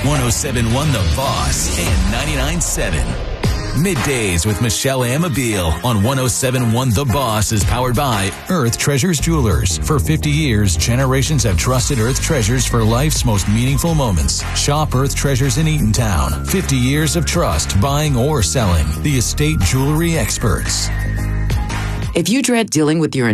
107.1 The Boss and 99.7. Middays with Michelle Amabile on 107.1 The Boss is powered by Earth Treasures Jewelers. For 50 years, generations have trusted Earth Treasures for life's most meaningful moments. Shop Earth Treasures in Eatontown. 50 years of trust, buying or selling. The estate jewelry experts. If you dread dealing with your